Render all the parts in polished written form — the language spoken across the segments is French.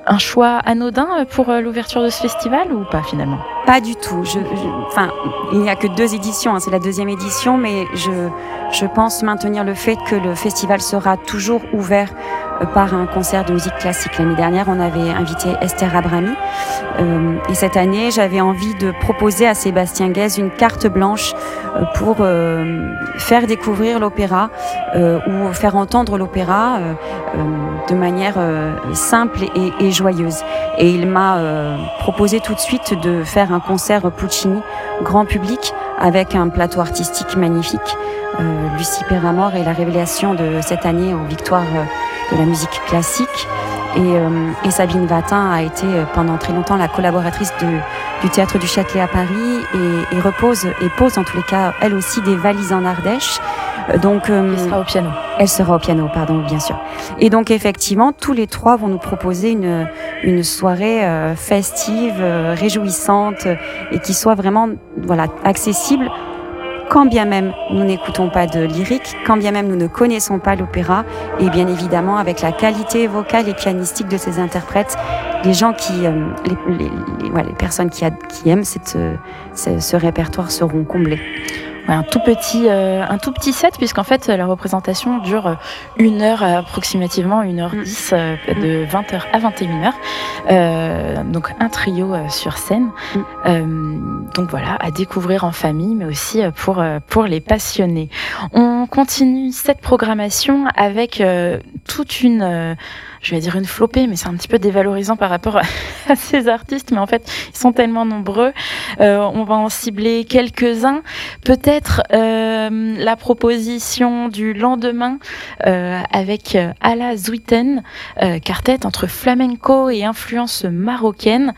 un choix anodin pour l'ouverture de ce festival ou pas finalement? Pas du tout. Enfin, il n'y a que 2 éditions, hein, c'est la 2e édition, mais je pense maintenir le fait que le festival sera toujours ouvert par un concert de musique classique. L'année dernière, on avait invité Esther Abrami. Et cette année, j'avais envie de proposer à Sébastien Guèze une carte blanche pour faire découvrir l'opéra ou faire entendre l'opéra de manière simple et joyeuse. Et il m'a proposé tout de suite de faire un concert Puccini grand public avec un plateau artistique magnifique. Lucie Perramore est la révélation de cette année en victoire de la musique classique. Et Sabine Vatin a été pendant très longtemps la collaboratrice du Théâtre du Châtelet à Paris et pose en tous les cas elle aussi des valises en Ardèche. Donc, elle sera au piano. Elle sera au piano, pardon, bien sûr. Et donc effectivement, tous les 3 vont nous proposer une soirée festive, réjouissante et qui soit vraiment accessible. Quand bien même nous n'écoutons pas de lyrique, quand bien même nous ne connaissons pas l'opéra, et bien évidemment avec la qualité vocale et pianistique de ces interprètes, les gens les personnes qui aiment ce répertoire seront comblées. Ouais, un tout petit set, puisqu'en fait la représentation dure 1 heure approximativement, 1h10, de 20h à 21h. Donc un trio sur scène. Donc voilà, à découvrir en famille, mais aussi pour les passionnés. On continue cette programmation avec toute une flopée, mais c'est un petit peu dévalorisant par rapport à ces artistes, mais en fait, ils sont tellement nombreux. On va en cibler quelques-uns. Peut-être la proposition du lendemain avec Ala Zuiten, quartet entre flamenco et influence marocaine.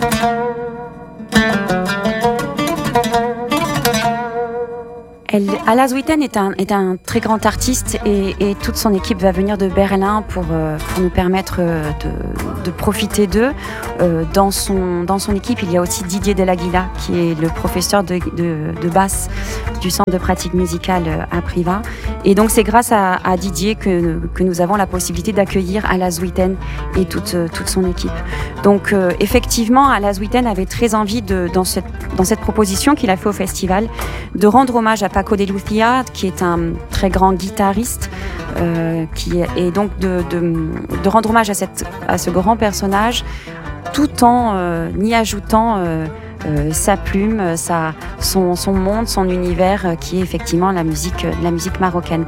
Ala Zuiten est un très grand artiste et toute son équipe va venir de Berlin pour nous permettre de profiter d'eux. Dans son équipe, il y a aussi Didier Delaguila, qui est le professeur de basse du centre de pratique musicale à Privas. Et donc c'est grâce à Didier que nous avons la possibilité d'accueillir Ala Zuiten et toute son équipe. Donc effectivement, Ala Zuiten avait très envie dans cette proposition qu'il a fait au festival de rendre hommage à Paco de Lucia, qui est un très grand guitariste, et donc de rendre hommage à ce grand personnage, tout en y ajoutant sa plume, son monde, son univers, qui est effectivement la musique marocaine.